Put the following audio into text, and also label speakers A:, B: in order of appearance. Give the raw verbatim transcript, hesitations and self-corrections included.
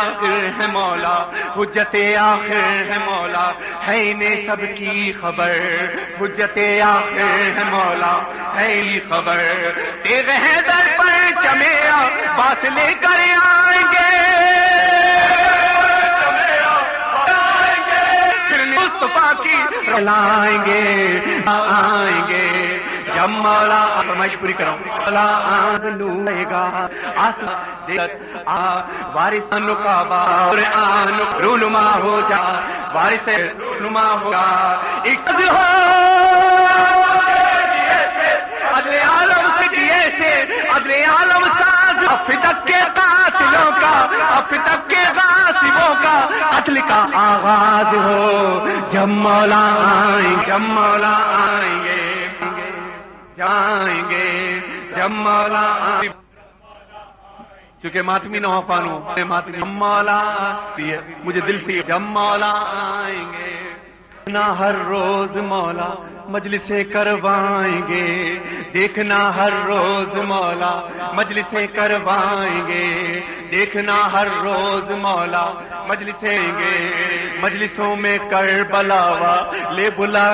A: آخر ہے مولا، حجت آخر ہے مولا، ہے انہیں سب کی خبر، حجت آخر ہے مولا، ہے خبر، تیرے حیدر پر چمیا بات لے کر آئیں گے، پھر مصطفیٰ کی لائیں گے آئیں گے، جب مولا فرمائش پوری کرو، مولا آگ لوئے گا وارثان کا قرآن رونما ہو جا، وارث رونما ہوگا، ایک ہو عدل عالم سے کیے سے عدل عالم ساز، افتک کے قاتلوں کا افتک کے غاصبوں کا قتل کا آغاز ہو، جب مولا آئیں جب مولا آئیں گے جائیں گے، جب مولا آئیں، چونکہ ماتمی نہ ہو پانو ماتمی جب مولا مجھے دل سے جب مولا آئیں گے نہ ہر روز مولا مجلسیں کروائیں گے، دیکھنا ہر روز مولا مجلسیں کروائیں گے، دیکھنا ہر روز مولا مجلسیں گے، مجلسوں میں کربلا لے بلا